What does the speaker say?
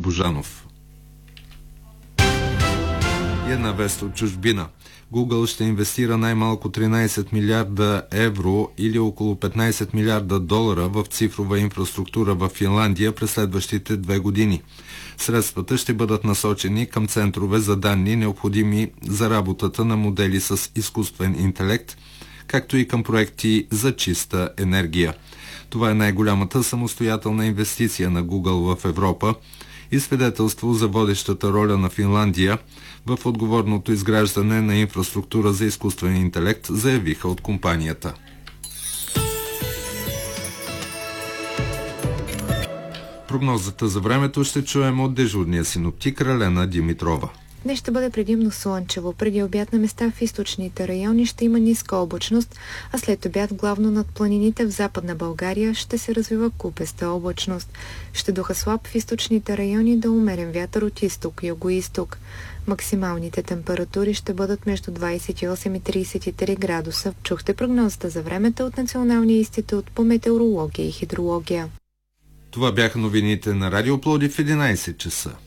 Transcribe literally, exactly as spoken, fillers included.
Божанов. И една вест от чужбина. Google ще инвестира най-малко тринайсет милиарда евро или около петнайсет милиарда долара в цифрова инфраструктура в Финландия през следващите две години. Средствата ще бъдат насочени към центрове за данни, необходими за работата на модели с изкуствен интелект, както и към проекти за чиста енергия. Това е най-голямата самостоятелна инвестиция на Google в Европа и свидетелство за водещата роля на Финландия в отговорното изграждане на инфраструктура за изкуствен интелект, заявиха от компанията. Прогнозата за времето ще чуем от дежурния синоптик Ралена Димитрова. Днес ще бъде предимно слънчево. Преди обяд на места в източните райони ще има ниска облачност, а след обяд главно над планините в Западна България ще се развива купеста облачност. Ще духа слаб в източните райони до умерен вятър от изток и югоизток. Максималните температури ще бъдат между двайсет и осем и трийсет и три градуса. Чухте прогнозата за времето от Националния институт по метеорология и хидрология. Това бяха новините на Радио Пловдив в единайсет часа.